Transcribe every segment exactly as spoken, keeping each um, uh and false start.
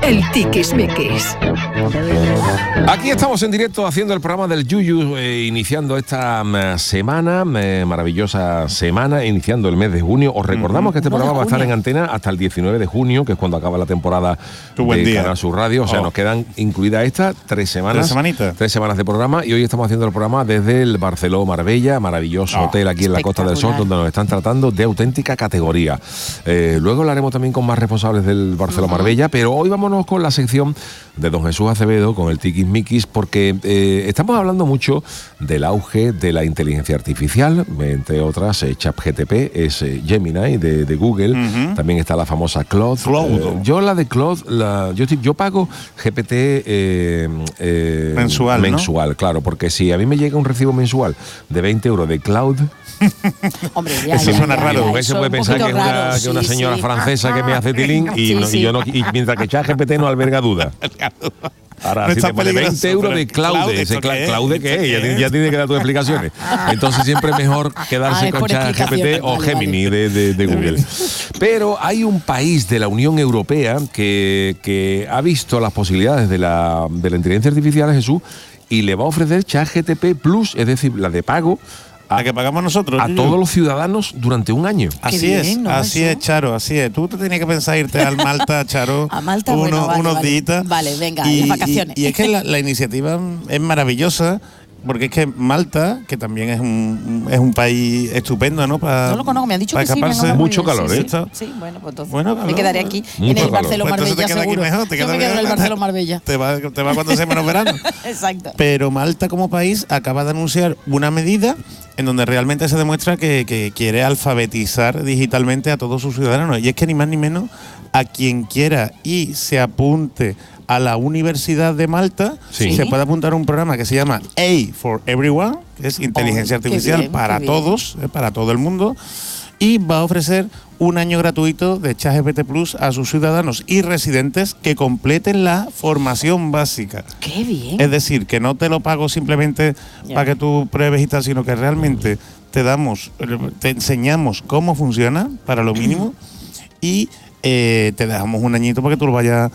el tiquismiquis. Aquí estamos en directo haciendo el programa del Yuyu, eh, iniciando esta um, semana, eh, maravillosa semana, iniciando el mes de junio. Os recordamos mm-hmm. que este programa va a estar en antena hasta el diecinueve de junio, que es cuando acaba la temporada tu buen de día. Canal Sur Radio. O sea, oh. nos quedan incluidas estas tres semanas. Tres semanitas. Tres semanas de programa, y hoy estamos haciendo el programa desde el Barceló Marbella, maravilloso oh, hotel aquí en la Costa del Sol, donde nos están tratando de auténtica categoría. Eh, luego hablaremos también con más responsables del Barceló Marbella, pero hoy vámonos con la sección de don Jesús Acevedo, con el Tiquismiquis, porque eh, estamos hablando mucho del auge de la inteligencia artificial, entre otras eh, ChatGPT, es eh, Gemini de, de Google, uh-huh. también está la famosa Claude. Eh, yo la de Claude, la, yo, yo pago G P T eh, eh, mensual, mensual, ¿no? Claro, porque si a mí me llega un recibo mensual de veinte euros de Cloud, hombre, ya, eso ya, suena ya, raro. ya, Se puede pensar que es una, que sí, una señora sí. francesa ah, que me hace tilín y, sí, no, sí. y yo no, y mientras que ChatGPT no alberga duda. Ahora, no si te pone veinte euros de Claude, ese Claude, Claude ¿qué es? Ya, ya tiene que dar tus explicaciones. Entonces siempre es mejor quedarse ah, con ChatGPT o vale, Gemini vale. de, de, de Google. Pero hay un país de la Unión Europea que, que ha visto las posibilidades de la, de la inteligencia artificial, Jesús, y le va a ofrecer ChatGPT Plus, es decir, la de pago, a, ¿La que pagamos nosotros? A todos los ciudadanos durante un año. Así bien, es, ¿no? así eso? es, Charo, así es. Tú te tenías que pensar irte al Malta, Charo, a Malta, uno, bueno, vale, unos vale. días. Vale, venga, y, las vacaciones. Y, y es que la, la iniciativa es maravillosa, porque es que Malta, que también es un es un país estupendo, ¿no? Para, no lo conozco, me han dicho que sí. Escaparse. Mucho calor, sí, ¿eh? Sí, sí, bueno, pues entonces bueno, me quedaré aquí Mucho en el calor. Barceló Marbella, pues seguro. Mejor, te Yo me quedo en el Barceló Marbella. Te va, te va cuando sea menos verano. Exacto. Pero Malta como país acaba de anunciar una medida en donde realmente se demuestra que, que quiere alfabetizar digitalmente a todos sus ciudadanos. Y es que ni más ni menos a quien quiera y se apunte a la Universidad de Malta, sí. se puede apuntar a un programa que se llama A for Everyone, que es inteligencia oh, artificial bien, para todos, eh, para todo el mundo, y va a ofrecer un año gratuito de ChatGPT Plus a sus ciudadanos y residentes que completen la formación básica. ¡Qué bien! Es decir, que no te lo pago simplemente yeah. para que tú pruebes y tal, sino que realmente te damos, te enseñamos cómo funciona para lo mínimo y eh, te dejamos un añito para que tú lo vayas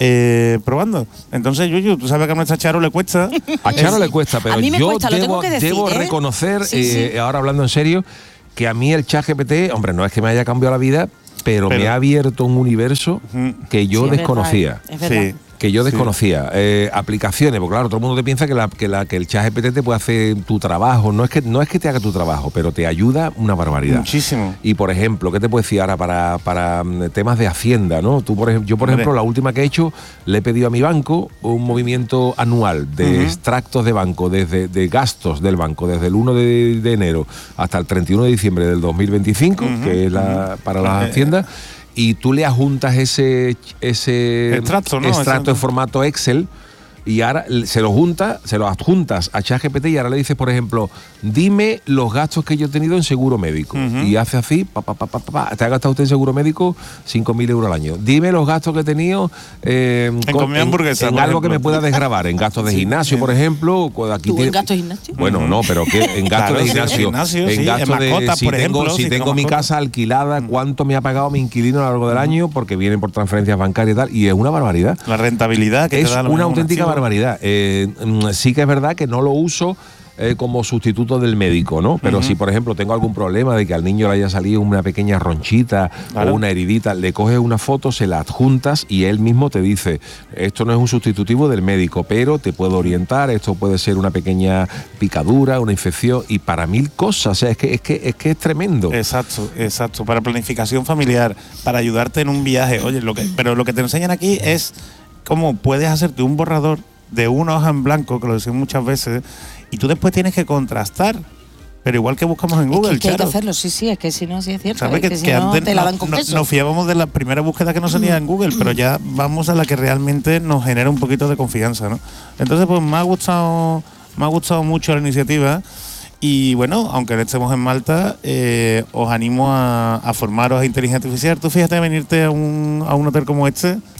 Eh, probando. Entonces, Yuyu, tú sabes que a nuestra Charo le cuesta. A Charo eh, le cuesta, pero yo cuesta, debo, decir, debo ¿eh? reconocer, sí, eh, sí. ahora hablando en serio, que a mí el ChatGPT, hombre, no es que me haya cambiado la vida, pero, pero me ha abierto un universo que yo sí, desconocía. Es verdad, es verdad. Sí. que yo desconocía. Sí. Eh, aplicaciones, porque claro, todo el mundo te piensa que, la, que, la, que el ChatGPT te puede hacer tu trabajo. No es, que, no es que te haga tu trabajo, pero te ayuda una barbaridad. Muchísimo. Y por ejemplo, ¿qué te puedo decir ahora para, para temas de Hacienda, ¿no? Tú, por ejemplo, yo, por Hombre. ejemplo, la última que he hecho, le he pedido a mi banco un movimiento anual de uh-huh. extractos de banco, desde de gastos del banco, desde el uno de, de enero hasta el treinta y uno de diciembre del dos mil veinticinco, uh-huh. que es la, para las uh-huh. Haciendas. Y tú le adjuntas ese, ese extracto, ¿no? extracto en formato Excel y ahora se lo juntas, se lo adjuntas a ChatGPT y ahora le dices, por ejemplo, dime los gastos que yo he tenido en seguro médico. Uh-huh. Y hace así, pa, pa, pa, pa, pa, te ha gastado usted en seguro médico cinco mil euros al año. Dime los gastos que he tenido eh, en, con, en, hamburguesa, en algo que me pueda desgravar, en gastos de gimnasio, sí. por ejemplo. Aquí ¿Tú tiene, en gastos de gimnasio? Bueno, uh-huh. no, pero que en gastos claro, de gimnasio. gimnasio en sí, gastos en mascotas, de, si por tengo, ejemplo, si, si tengo, tengo mi mascotas. casa alquilada, cuánto me ha pagado mi inquilino a lo largo del año, porque vienen por transferencias bancarias y tal, y es una barbaridad. La rentabilidad que es te da una auténtica barbaridad. Eh, sí que es verdad que no lo uso eh, como sustituto del médico, ¿no? Pero uh-huh. si, por ejemplo, tengo algún problema de que al niño le haya salido una pequeña ronchita claro. o una heridita, le coges una foto, se la adjuntas y él mismo te dice, esto no es un sustitutivo del médico, pero te puedo orientar, esto puede ser una pequeña picadura, una infección, y para mil cosas, o sea, es que es, que, es, que es tremendo. Exacto, exacto, para planificación familiar, para ayudarte en un viaje, oye, lo que, pero lo que te enseñan aquí es cómo puedes hacerte un borrador de una hoja en blanco, que lo decimos muchas veces, y tú después tienes que contrastar. Pero igual que buscamos en Google, es que, que hay claro. que hacerlo, sí, sí, es que si no, sí es cierto. ¿Sabes? Es que, que, si que no, antes te la no, dan con no, queso. nos fiábamos de la primera búsqueda que nos salía en Google, pero ya vamos a la que realmente nos genera un poquito de confianza, ¿no? Entonces, pues me ha gustado, me ha gustado mucho la iniciativa. Y bueno, aunque no estemos en Malta, eh, os animo a, a formaros a inteligencia artificial. Tú fíjate, venirte a un, a un hotel como este,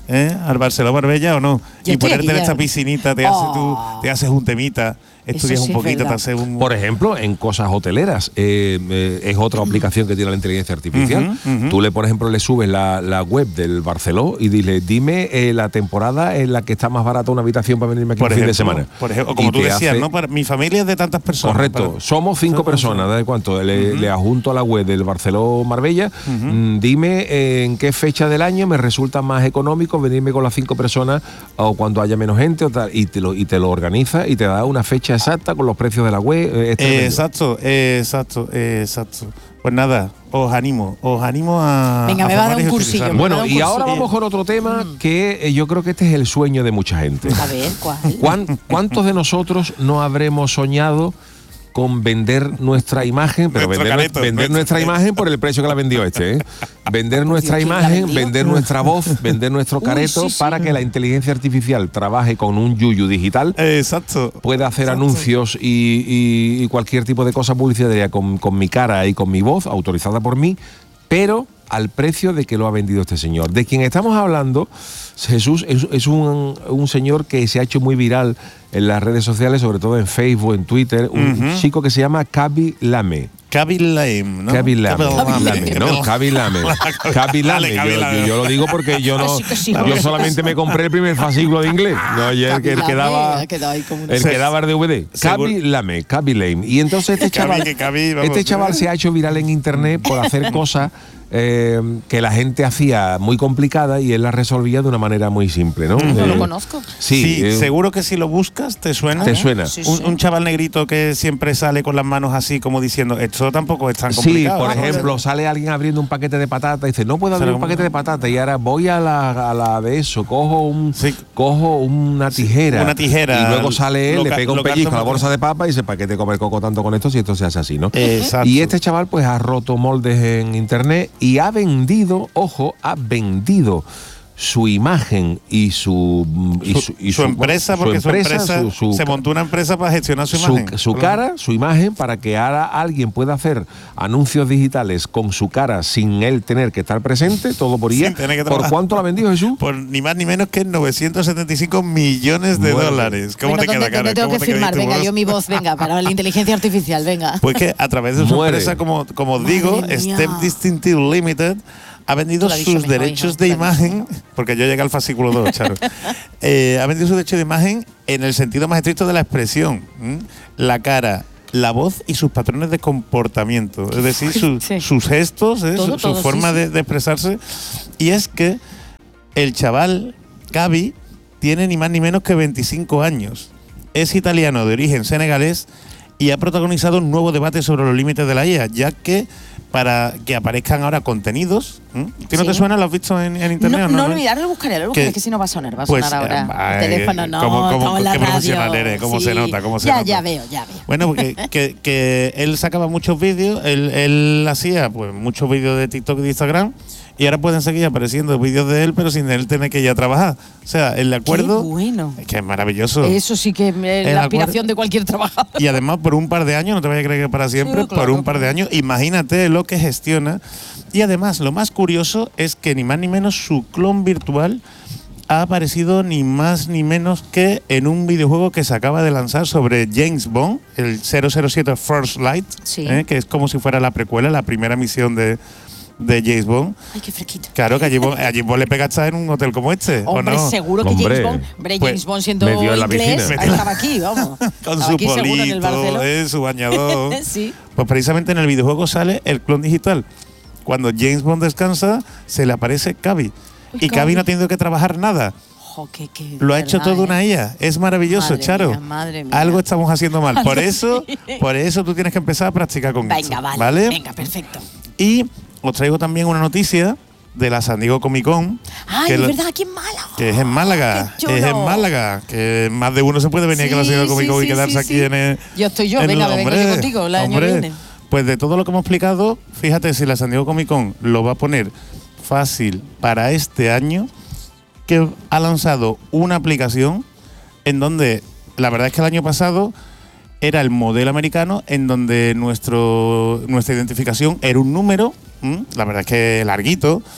¿eh? Al Barceló Marbella o no. Yo y estoy ponerte aquí en ya. esta piscinita, te, Oh. haces tú, te haces un temita, estudias Eso sí un es poquito, te verdad. haces un. Por ejemplo, en cosas hoteleras, eh, eh, es otra aplicación que tiene la inteligencia artificial. Ujú, ujú. Tú le, por ejemplo, le subes la, la web del Barceló y dile, dime eh, la temporada en la que está más barata una habitación para venirme aquí por un fin de ejemplo, semana. Por ejemplo, como Y tú te decías, hace- ¿no? Para, mi familia es de tantas personas. Correcto, para- somos cinco Eso es personas, como- ¿de cuánto? Le, le adjunto a la web del Barceló Marbella, mm, dime eh, en qué fecha del año me resulta más económico venirme con las cinco personas o cuando haya menos gente o tal, y te lo, y te lo organiza y te da una fecha exacta con los precios de la web. eh, es tremendo. Exacto, exacto, exacto. Pues nada, os animo, os animo a. Venga, a me va a dar formar y un cursillo. utilizarlo. Me Bueno, da un y ahora cursillo. vamos con otro tema que eh, yo creo que este es el sueño de mucha gente. A ver, ¿cuál? ¿Cuán- ¿Cuántos de nosotros no habremos soñado con vender nuestra imagen, pero Nuestro vender, careto, vender nuestro nuestra careto. imagen por el precio que la vendió este? ¿eh? Vender nuestra ¿quién la imagen, vendió? vender nuestra voz, vender nuestro Uy, careto sí, sí. para que la inteligencia artificial trabaje con un yuyu digital, Exacto. pueda hacer Exacto. anuncios y, y- y cualquier tipo de cosa publicitaria con, con mi cara y con mi voz, autorizada por mí, pero al precio de que lo ha vendido este señor. De quien estamos hablando, Jesús, es, es un, un señor que se ha hecho muy viral en las redes sociales, sobre todo en Facebook, en Twitter, un Ujú. chico que se llama Kaby Lame. Kaby Lame, ¿no? Kaby Lame, Kaby Lame, no, Kaby Lame. Kaby Lame. Dale, Kaby Yo, Lame. yo- yo lo digo porque yo no, Así que sí, yo porque- solamente me compré el primer fascículo de inglés. No, y el, que- el que daba, Ha quedado ahí como una- el Se- que daba el D V D. seguro- Kaby Lame, Kaby Lame. Y entonces este Kaby, chaval, que Kaby, vamos. este chaval se ha hecho viral en internet por hacer cosas eh, que la gente hacía muy complicadas y él las resolvía de una manera muy simple, ¿no? No Eh, lo conozco. Sí, Sí, eh, seguro que si lo buscas te suena. ¿Te suena? Sí, Un, sí. un chaval negrito que siempre sale con las manos así como diciendo, esto tampoco es tan Sí, complicado. por ¿no? ejemplo, sale alguien abriendo un paquete de patatas y dice, no puedo abrir Será un como- paquete de patatas y ahora voy a la, a la de eso, cojo un Sí. cojo una tijera. una tijera. Y luego sale él, Lo le ca- pega un lo pellizco a la carta- bolsa de papa y dice, ¿para qué te comer coco tanto con esto si esto se hace así, no? Exacto. Y este chaval pues ha roto moldes en internet y ha vendido, ojo, ha vendido su imagen y su y Su, su, y su empresa, porque su empresa, su- su- se montó una empresa para gestionar su, su, imagen. su cara, su imagen, para que ahora alguien pueda hacer anuncios digitales con su cara sin él tener que estar presente, todo por I A. Sin tener que ¿Por trabajar. cuánto lo ha vendido Jesús? Por ni más ni menos que novecientos setenta y cinco millones de Bueno. dólares. ¿Cómo Bueno, te queda, ¿dónde, cara? dónde tengo ¿Cómo que te queda firmar? tu Venga, voz? yo mi voz, venga, para la inteligencia artificial, venga. Pues que a través de su Muere. empresa, como, como os Madre digo, mía. Step Distinctive Limited, ha vendido Tú lo has dicho sus mejor, derechos hijo, de tú lo has dicho imagen, porque yo llegué al fascículo dos, Charo. Eh, ha vendido sus derechos de imagen en el sentido más estricto de la expresión. ¿m? La cara, la voz y sus patrones de comportamiento. Es decir, su- Sí. sus gestos, ¿eh? Todo, su, su todo, sí, forma sí. De, de expresarse. Y es que el chaval, Kaby, tiene ni más ni menos que veinticinco años. Es italiano de origen senegalés y ha protagonizado un nuevo debate sobre los límites de la I A, ya que para que aparezcan ahora contenidos. ¿m? ¿Qué no Sí. te suena? ¿Lo has visto en, en internet? No, o no, no, no, ahora lo buscaré, ahora lo Que- buscaré, que si no va a sonar, va a Pues, sonar ahora. eh, El teléfono no, ¿cómo- cómo- estamos en la qué profesional radio. eres? ¿Cómo se nota? ¿Cómo se ya, nota? ya veo, ya veo. Bueno, que, que, que él sacaba muchos vídeos, él, él hacía pues muchos vídeos de TikTok y de Instagram, y ahora pueden seguir apareciendo vídeos de él, pero sin él tener que ir a trabajar. O sea, el acuerdo. Qué bueno. Es que es maravilloso. Eso sí que es El la acuerdo- aspiración de cualquier trabajador. Y además, por un par de años, no te vayas a creer que para siempre, Sí, claro, por un par de claro. años, imagínate lo que gestiona. Y además, lo más curioso es que ni más ni menos su clon virtual ha aparecido ni más ni menos que en un videojuego que se acaba de lanzar sobre James Bond, el cero cero siete First Light, Sí. ¿eh? que es como si fuera la precuela, la primera misión de, de James Bond. Ay, qué fresquito. Claro que allí, Bond- allí Bond le pega estar en un hotel como este, ¿o Hombre, no? seguro que Hombre, James Bond, hombre, pues, James Bond siendo metió en la inglés, piscina. estaba aquí, vamos. Con Estaba su aquí seguro en el polito, Barcelona. ¿eh? Su bañador. Sí. Pues precisamente en el videojuego sale el clon digital. Cuando James Bond descansa, se le aparece Kaby. Uy, Y Kaby Kaby. no ha tenido que trabajar nada. Jo, qué- qué Lo ha verdad, hecho todo ¿eh? una I A. Es maravilloso, Madre Charo. mía, madre mía. Algo estamos haciendo mal. Por Algo eso, sí. por eso tú tienes que empezar a practicar con esto. Venga, vale, ¿vale? venga, perfecto. Y os traigo también una noticia de la San Diego Comic Con. Ay, que es lo- verdad, aquí en Málaga. Que es en Málaga, Qué chulo. es en Málaga, que más de uno se puede venir aquí a la Sí, Ciudad Comic sí, Con y sí, quedarse sí, aquí sí. en el. Yo estoy yo, en venga, el- me vengo hombre, yo contigo el año hombre. que viene. Pues de todo lo que hemos explicado, fíjate si la San Diego Comic Con lo va a poner fácil para este año, que ha lanzado una aplicación en donde la verdad es que el año pasado era el modelo americano en donde nuestro, nuestra identificación era un número, ¿m? La verdad es que larguito,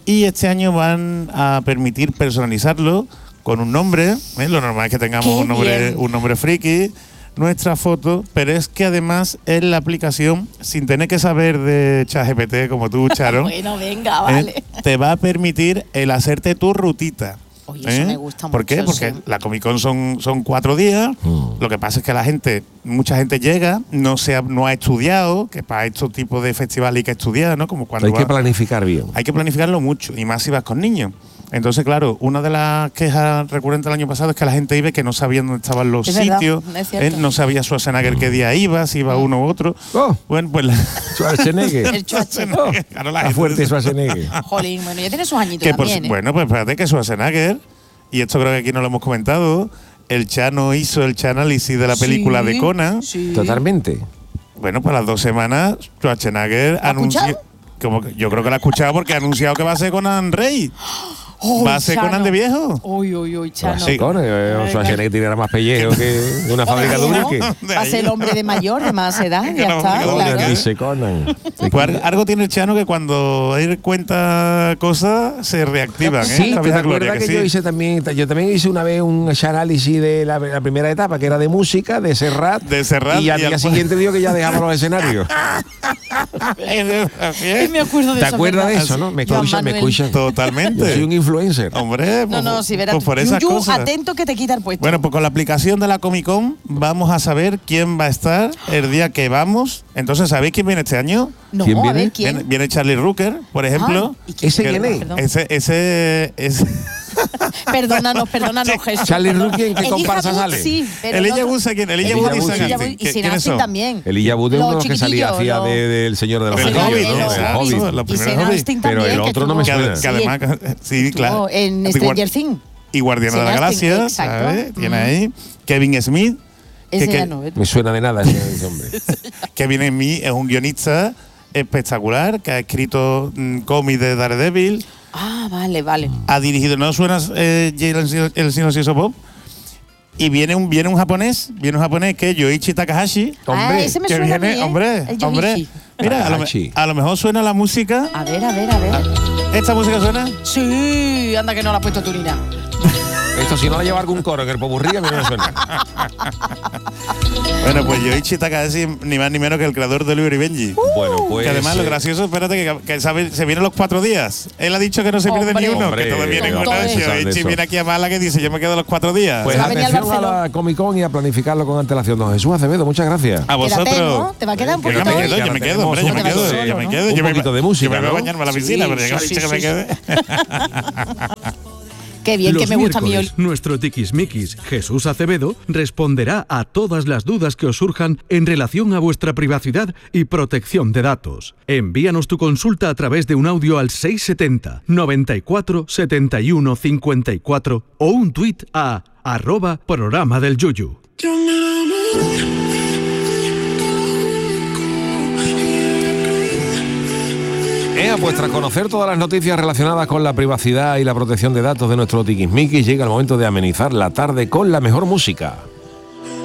Y este año van a permitir personalizarlo con un nombre. ¿eh? Lo normal es que tengamos Qué un nombre, bien. un nombre friki, nuestra foto, pero es que además en la aplicación, sin tener que saber de ChatGPT como tú, Charo, Bueno, venga, ¿eh? vale. te va a permitir el hacerte tu rutita. Oye, eso me gusta ¿Por qué? mucho, Porque sí. la Comic Con son, son cuatro días. Mm. Lo que pasa es que la gente, mucha gente llega, no se ha, no ha estudiado, que para estos tipos de festivales hay que estudiar, ¿no? Como cuando Hay que va- planificar bien. hay que planificarlo mucho, y más si vas con niños. Entonces, claro, una de las quejas recurrentes el año pasado es que la gente iba y que no sabía dónde estaban los Es verdad, sitios, es cierto. ¿eh? No sabía Schwarzenegger qué día iba, si iba uno u otro. Oh. Bueno, pues la, Schwarzenegger. El chuache. Oh, claro, la está gente- fuerte Schwarzenegger. Jolín, bueno, ya tiene sus añitos que por- también, ¿eh? Bueno, pues espérate que Schwarzenegger, y esto creo que aquí no lo hemos comentado, el Chano hizo el análisis de la película Sí, de Conan. sí. Totalmente. Bueno, pues a las dos semanas Schwarzenegger ha anunció... escuchado? Como que, yo creo que lo ha escuchado porque ha anunciado que va a ser Conan Rey. Uy, va a ser Chano. Conan de viejo. Uy, uy, uy, Chano. Sí. Conan, eh, Schwarzenegger tiene más pellejo que una fábrica de Bueno, ubrique. De va a ser el hombre de mayor, de más edad, Que ya no, está, que no, Conan, claro. dice Conan. Pues al- algo tiene el Chano que cuando él cuenta cosas se reactivan, ¿eh? Sí, La ¿te vida acuerdas gloria, que, sí. yo hice también, yo también hice una vez un análisis de la, la primera etapa, que era de música, de Serrat, De Serrat, y al y al- día siguiente digo que ya dejamos los escenarios. Así Ay, es. me acuerdo de ¿Te eso. acuerdas de ¿verdad? eso, no? Me Joan escuchan, me Manuel. escuchan. Yo Totalmente. soy un influencer. Hombre, No, pues, no, si verás. pues por esas Yuyu, cosas. atento que te quita el puesto. Bueno, pues con la aplicación de la Comic Con vamos a saber quién va a estar el día que vamos. Entonces, ¿sabéis quién viene este año? no, ¿quién a viene? ver, ¿quién? Viene, viene Charlie Rooker, por ejemplo. Ah, ¿y quién? ¿Ese Que- quién es? Perdón. Ese, ese, ese Perdónanos, perdónanos, Jesús. Charlie Rooker, ¿en qué Elijah comparsa Wood, sale? Sí, pero Elijah no- Wood, ¿sabe quién? Elijah Elijah Wood y Wood, Sean sí. Elijah Astin. Wood y ¿Qué- Sean ¿Quiénes Astin son? también. Elijah Wood es uno de los que Los salía, hacía chiquitillos, de- del Señor de los Los Anillos, Hobbit, ¿no? los El Hobbit. Hobbit. Los Y primeros Sean Hobbit. Astin Pero también, el que otro no me estuvo- suena. Que, Sí, además, sí, claro. estuvo en Y Stranger Guar- Things. Y Guardiana de la Sean Astin, Galaxia, exacto. ¿sabes? Tiene Mm. ahí Kevin Smith. Ese que- ya que- no, ¿eh? Me suena de nada ese, ese hombre. Kevin Smith es un guionista espectacular que ha escrito mm, cómics de Daredevil, Ah, vale, vale. ha dirigido, ¿no suena eh, Jay- el silencioso Bob? Y viene un, viene un japonés, viene un japonés que es Yoichi Takahashi. Ah, Hombre, ese me que suena viene, a mí, ¿eh? hombre, El hombre. Yoichi. Mira, a lo, me- Takahashi. a lo mejor suena la música. A ver, a ver, a ver. ¿Esta música suena? Sí, anda que no la ha puesto tú ni nada. Esto si no la lleva algún coro en el popurrí, a mí no me suena. Bueno, pues Yoichi Takahashi, ni más ni menos que el creador de Oliver y Benji. Bueno, pues... que además lo eh, gracioso, espérate, que, que sabe- se vienen los cuatro días. Él ha dicho que no se pierde Hombre. ni uno, Hombre, que todos vienen con con todo eso. eso. Yoichi viene aquí a Málaga y dice, yo me quedo los cuatro días. Pues Se va a venir al atención a Barcelona. la Comic Con y a planificarlo con antelación. Don Jesús Acevedo, muchas gracias. a vosotros. Quédate, ¿no? Te va a quedar un Que poquito yo me hoy. quedo, yo me quedo, hombre, yo me Te vas quedo, solo, yo me ¿no? quedo. Un yo me- poquito de música, Yo me voy a ¿no? bañarme a la Sí, piscina, pero ya que sí, he dicho que sí, me sí. quede. Qué bien, Los que me gusta a mí. miércoles, nuestro tiquismiquis Jesús Acevedo responderá a todas las dudas que os surjan en relación a vuestra privacidad y protección de datos. Envíanos tu consulta a través de un audio al seis setenta, noventa y cuatro, setenta y uno, cincuenta y cuatro o un tuit a arroba programa del Yuyu. Eh, pues tras conocer todas las noticias relacionadas con la privacidad y la protección de datos de nuestro tiquismiquis, llega el momento de amenizar la tarde con la mejor música.